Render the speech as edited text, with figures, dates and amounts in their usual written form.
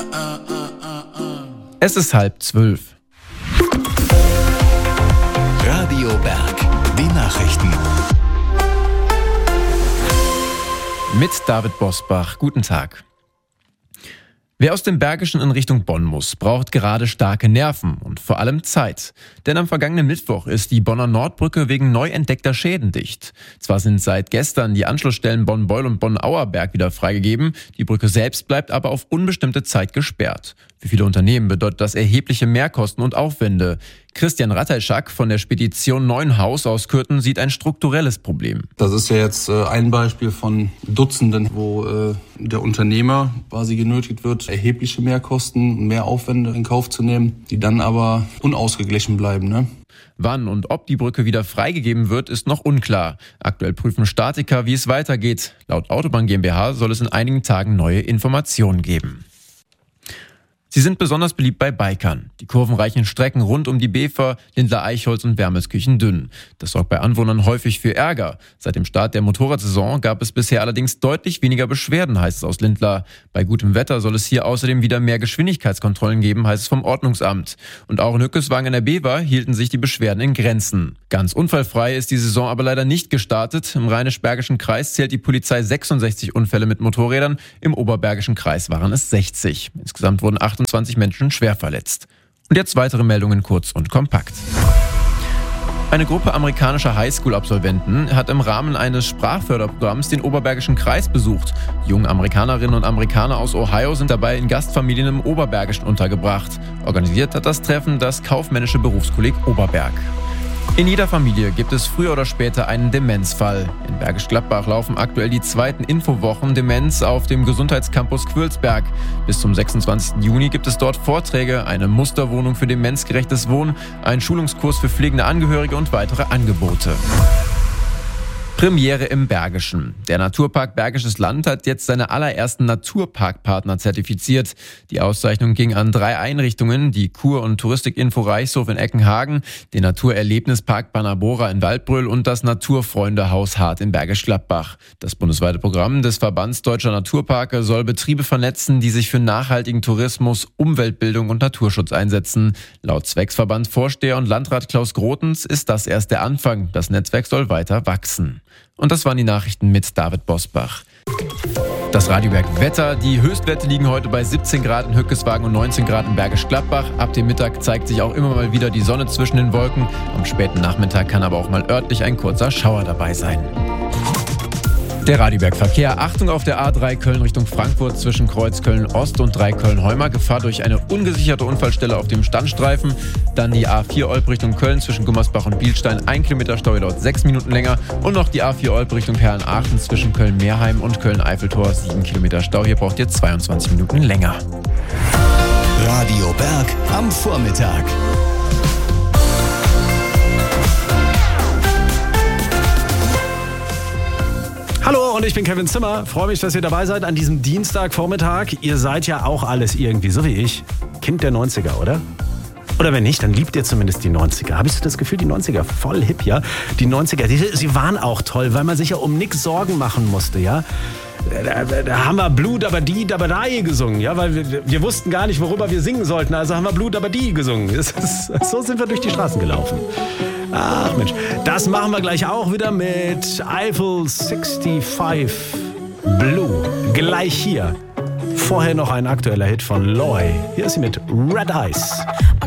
Es ist 11:30. Radio Berg, die Nachrichten. Mit David Bosbach. Guten Tag. Wer aus dem Bergischen in Richtung Bonn muss, braucht gerade starke Nerven und vor allem Zeit. Denn am vergangenen Mittwoch ist die Bonner Nordbrücke wegen neu entdeckter Schäden dicht. Zwar sind seit gestern die Anschlussstellen Bonn-Beul und Bonn-Auerberg wieder freigegeben, die Brücke selbst bleibt aber auf unbestimmte Zeit gesperrt. Für viele Unternehmen bedeutet das erhebliche Mehrkosten und Aufwände. Christian Ratajczak von der Spedition Neuenhaus aus Kürten sieht ein strukturelles Problem. Das ist ja jetzt ein Beispiel von Dutzenden, wo der Unternehmer quasi genötigt wird, erhebliche Mehrkosten und Mehraufwände in Kauf zu nehmen, die dann aber unausgeglichen bleiben, ne? Wann und ob die Brücke wieder freigegeben wird, ist noch unklar. Aktuell prüfen Statiker, wie es weitergeht. Laut Autobahn GmbH soll es in einigen Tagen neue Informationen geben. Sie sind besonders beliebt bei Bikern. Die kurvenreichen Strecken rund um die Bever, Lindlar-Eichholz und Wermelskirchen-Dünn. Das sorgt bei Anwohnern häufig für Ärger. Seit dem Start der Motorradsaison gab es bisher allerdings deutlich weniger Beschwerden, heißt es aus Lindlar. Bei gutem Wetter soll es hier außerdem wieder mehr Geschwindigkeitskontrollen geben, heißt es vom Ordnungsamt. Und auch in Hückeswagen an der Bever hielten sich die Beschwerden in Grenzen. Ganz unfallfrei ist die Saison aber leider nicht gestartet. Im Rheinisch-Bergischen Kreis zählt die Polizei 66 Unfälle mit Motorrädern, im Oberbergischen Kreis waren es 60. Insgesamt wurden 28 Menschen schwer verletzt. Und jetzt weitere Meldungen kurz und kompakt. Eine Gruppe amerikanischer Highschool-Absolventen hat im Rahmen eines Sprachförderprogramms den Oberbergischen Kreis besucht. Die jungen Amerikanerinnen und Amerikaner aus Ohio sind dabei in Gastfamilien im Oberbergischen untergebracht. Organisiert hat das Treffen das kaufmännische Berufskolleg Oberberg. In jeder Familie gibt es früher oder später einen Demenzfall. In Bergisch Gladbach laufen aktuell die zweiten Infowochen Demenz auf dem Gesundheitscampus Quölsberg. Bis zum 26. Juni gibt es dort Vorträge, eine Musterwohnung für demenzgerechtes Wohnen, einen Schulungskurs für pflegende Angehörige und weitere Angebote. Premiere im Bergischen. Der Naturpark Bergisches Land hat jetzt seine allerersten Naturparkpartner zertifiziert. Die Auszeichnung ging an 3 Einrichtungen, die Kur- und Touristikinfo Reichshof in Eckenhagen, den Naturerlebnispark Banabora in Waldbröl und das Naturfreundehaus Hart in Bergisch Gladbach. Das bundesweite Programm des Verbands Deutscher Naturparke soll Betriebe vernetzen, die sich für nachhaltigen Tourismus, Umweltbildung und Naturschutz einsetzen. Laut Zwecksverband-Vorsteher und Landrat Klaus Grotens ist das erst der Anfang. Das Netzwerk soll weiter wachsen. Und das waren die Nachrichten mit David Bosbach. Das Radioberg Wetter. Die Höchstwerte liegen heute bei 17 Grad in Hückeswagen und 19 Grad in Bergisch Gladbach. Ab dem Mittag zeigt sich auch immer mal wieder die Sonne zwischen den Wolken. Am späten Nachmittag kann aber auch mal örtlich ein kurzer Schauer dabei sein. Der Radioberg-Verkehr. Achtung auf der A3 Köln Richtung Frankfurt zwischen Kreuz Köln-Ost und 3 Köln-Heumer. Gefahr durch eine ungesicherte Unfallstelle auf dem Standstreifen. Dann die A4 Olp Richtung Köln zwischen Gummersbach und Bielstein. 1 Kilometer Stau dauert 6 Minuten länger. Und noch die A4 Olp Richtung Herrenaachen zwischen Köln-Meerheim und Köln-Eiffeltor. 7 Kilometer Stau. Hier braucht ihr 22 Minuten länger. Radio Berg am Vormittag. Hallo und ich bin Kevin Zimmer. Freue mich, dass ihr dabei seid an diesem Dienstagvormittag. Ihr seid ja auch alles irgendwie, so wie ich, Kind der 90er, oder? Oder wenn nicht, dann liebt ihr zumindest die 90er. Habe ich so das Gefühl, die 90er, voll hip, ja? Die 90er, sie waren auch toll, weil man sich ja um nichts Sorgen machen musste, ja? Da haben wir Blue Dabadi Dabadai gesungen, ja, weil wir wussten gar nicht, worüber wir singen sollten, also haben wir Blue Dabadi gesungen. So sind wir durch die Straßen gelaufen. Ach Mensch, das machen wir gleich auch wieder mit Eiffel 65 Blue. Gleich hier. Vorher noch ein aktueller Hit von Loy. Hier ist sie mit Red Eyes. I